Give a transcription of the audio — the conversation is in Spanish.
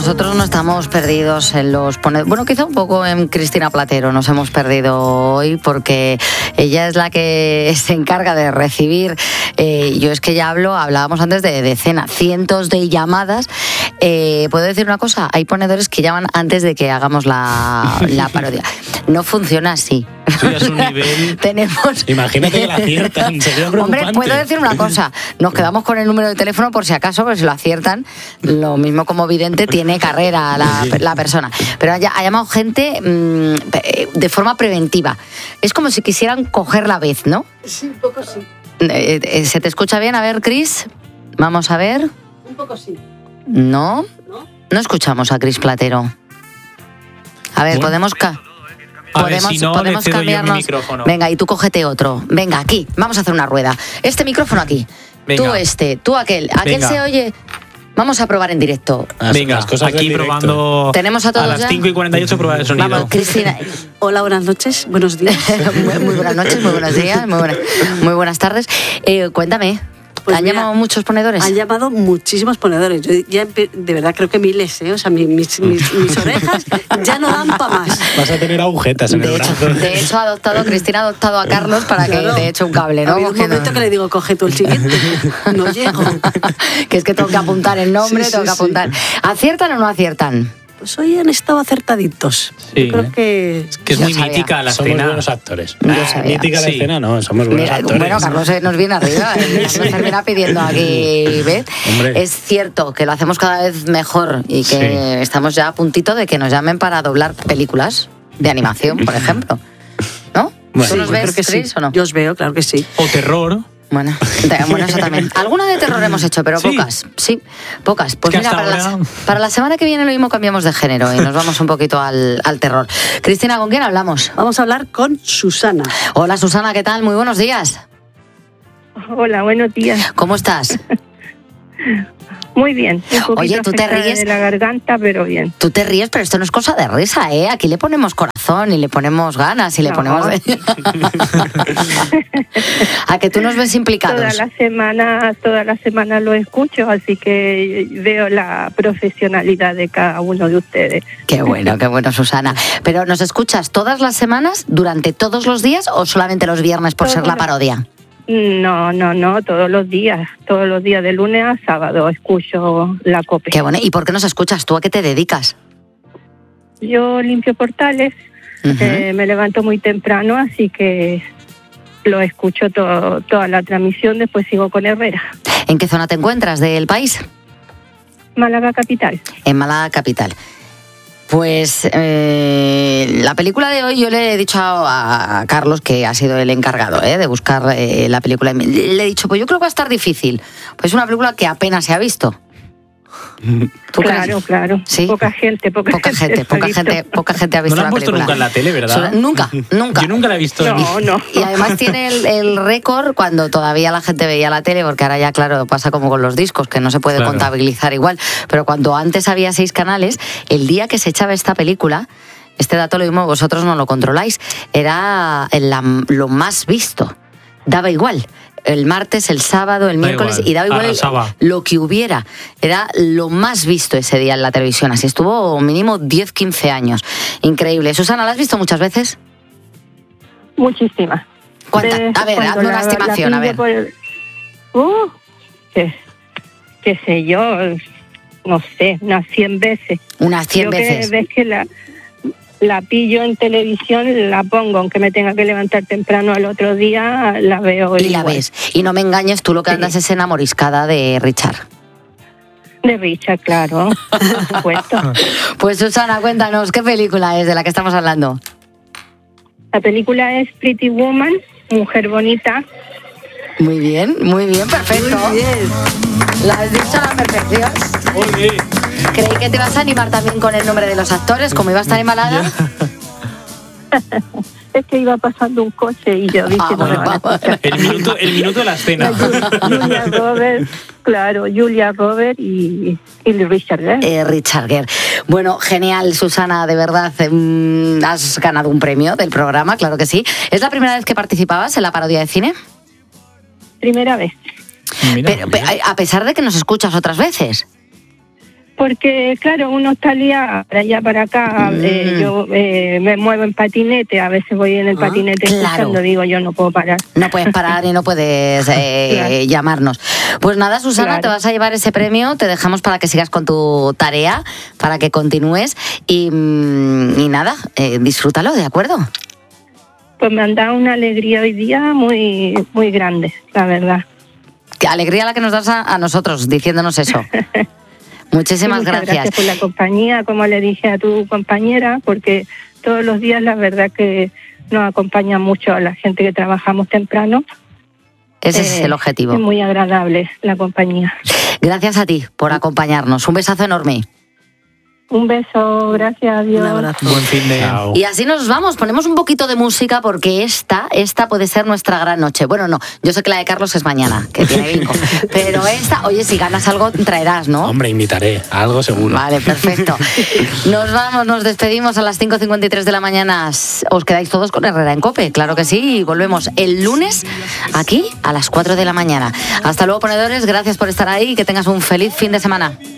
nosotros no estamos perdidos en los ponedores. Bueno, quizá un poco en Cristina Platero nos hemos perdido hoy porque ella es la que se encarga de recibir. Yo es que ya hablábamos antes de decenas, cientos de llamadas. ¿Puedo decir una cosa? Hay ponedores que llaman antes de que hagamos la parodia. No funciona así. Eso ya es un nivel... Tenemos... Imagínate que la aciertan, sería preocupante. Hombre, puedo decir una cosa. Nos quedamos con el número de teléfono por si acaso, pero si lo aciertan, lo mismo como vidente tiene carrera la persona. Pero ha llamado gente de forma preventiva. Es como si quisieran coger la vez, ¿no? Sí, un poco sí. ¿Se te escucha bien? A ver, Cris. Vamos a ver. Un poco sí. ¿No? No escuchamos a Cris Platero. A ver, bueno. Podemos cambiarnos. Venga, y tú cógete otro. Venga, aquí, vamos a hacer una rueda. Este micrófono aquí. Venga. Tú aquel. Aquel Venga. se oye. Vamos a probar en directo. Venga, las cosas aquí del probando. ¿Tenemos a todos las ya? 5:48 probar el sonido. Vamos, Cristina. Hola, buenas noches, buenos días. Muy buenas noches, muy buenos días, muy buenas tardes. Cuéntame. Pues ¿Han mira, llamado muchos ponedores? Han llamado muchísimos ponedores. Yo ya de verdad creo que miles, ¿eh? O sea, mis orejas ya no dan para más. Vas a tener agujetas en el brazo. De hecho, Cristina ha adoptado a Carlos para que te eche un cable, ¿no? Ha habido un momento que le digo, coge tú el siguiente. No llego. Que es que tengo que apuntar el nombre, Sí, tengo que sí, apuntar. ¿Aciertan o no aciertan? Pues hoy han estado acertaditos. Sí. Yo creo que... Es que es Yo muy sabía. mítica la Somos escena. buenos actores. Yo sabía. Mítica la Sí. escena, no, somos buenos Mira, actores. bueno, Carlos nos viene arriba, nos termina pidiendo aquí, ¿ves? Hombre. Es cierto que lo hacemos cada vez mejor y que estamos ya a puntito de que nos llamen para doblar películas de animación, por ejemplo. ¿No? Bueno, ¿Tú nos yo ves, creo que Cris, sí. o no? Yo os veo, claro que sí. O terror. Bueno, eso también. Alguna de terror hemos hecho, pero Sí. pocas. Sí, pocas. Pues Es que mira, hasta ahora- para la semana que viene lo mismo cambiamos de género y nos vamos un poquito al terror. Cristina, ¿con quién hablamos? Vamos a hablar con Susana. Hola, Susana, ¿qué tal? Muy buenos días. Hola, buenos días. ¿Cómo estás? Muy bien. Un poquito Oye, ¿tú te afectada ríes? de la garganta, pero bien. Tú te ríes, pero esto no es cosa de risa, ¿eh? Aquí le ponemos corazón y le ponemos ganas y le No. ponemos... A que tú nos ves implicados. Toda la semana lo escucho, así que veo la profesionalidad de cada uno de ustedes. Qué bueno, Susana. ¿Pero nos escuchas todas las semanas, durante todos los días o solamente los viernes por ser Todos la los- parodia? No, todos los días de lunes a sábado escucho la COPE. Qué bueno. ¿Y por qué nos escuchas? ¿Tú a qué te dedicas? Yo limpio portales, Ujú. me levanto muy temprano, así que lo escucho toda la transmisión, después sigo con Herrera. ¿En qué zona te encuentras del país? Málaga capital. En Málaga capital. Pues la película de hoy yo le he dicho a Carlos, que ha sido el encargado de buscar la película. Le he dicho, pues yo creo que va a estar difícil. Pues es una película que apenas se ha visto. ¿Tú Claro, crees? claro. Sí. Poca gente Poca gente ha visto No la la han puesto película. nunca en la tele, ¿verdad? Nunca. Yo nunca la he visto. No. Y además tiene el récord cuando todavía la gente veía la tele, porque ahora ya, claro, pasa como con los discos, que no se puede Claro. contabilizar igual. Pero cuando antes había 6 canales, el día que se echaba esta película, este dato lo mismo vosotros no lo controláis, era lo más visto. Daba igual. El martes, el sábado, el Da miércoles, igual, y daba igual arrasaba. lo que hubiera. Era lo más visto ese día en la televisión. Así estuvo mínimo 10-15 años. Increíble. Susana, ¿la has visto muchas veces? Muchísimas. ¿Cuántas? A ver, Cuando hazme una estimación, a ver. Qué sé yo, no sé, unas 100 veces. Unas 100 yo veces. que ves que la pillo en televisión, la pongo, aunque me tenga que levantar temprano al otro día, la veo. Y la igual. ves. Y no me engañes, tú lo que Sí. andas es enamoriscada de Richard. De Richard, claro, por supuesto. Pues Susana, cuéntanos, ¿qué película es de la que estamos hablando? La película es Pretty Woman, Mujer Bonita. Muy bien, perfecto. Muy bien. La has dicho a la perfección. Oye, Creí que te ibas a animar también con el nombre de los actores, como iba a estar en Málaga. Es que iba pasando un coche y yo dije, no me van a escuchar. el minuto de la escena. Julia Roberts, claro, Julia Roberts y Richard Gere. Richard Gere. Bueno, genial, Susana, de verdad. Has ganado un premio del programa, claro que sí. ¿Es la primera vez que participabas en la parodia de cine? Primera vez. Mira, Pero a pesar de que nos escuchas otras veces. Porque, claro, uno está liado de allá para acá. Yo me muevo en patinete, a veces voy en el patinete claro. escuchando, digo, yo no puedo parar. No puedes parar y no puedes Claro. llamarnos. Pues nada, Susana, Claro. te vas a llevar ese premio, te dejamos para que sigas con tu tarea, para que continúes y nada, disfrútalo, ¿de acuerdo? Pues me han dado una alegría hoy día muy, muy grande, la verdad. Qué alegría la que nos das a nosotros diciéndonos eso. Muchísimas Muchas gracias. por la compañía, como le dije a tu compañera, porque todos los días la verdad que nos acompaña mucho a la gente que trabajamos temprano. Ese es el objetivo. Es muy agradable la compañía. Gracias a ti por acompañarnos. Un besazo enorme. Un beso, gracias a Dios. Un abrazo. Buen fin de... Chao. Y así nos vamos, ponemos un poquito de música porque esta puede ser nuestra gran noche. Bueno, no, yo sé que la de Carlos es mañana, que tiene bingo. Pero esta, oye, si ganas algo traerás, ¿no? Hombre, invitaré. Algo seguro. Vale, perfecto. Nos vamos, nos despedimos a las 5:53 de la mañana. Os quedáis todos con Herrera en COPE, claro que sí. Y volvemos el lunes aquí a las 4 de la mañana. Hasta luego, ponedores. Gracias por estar ahí y que tengas un feliz fin de semana.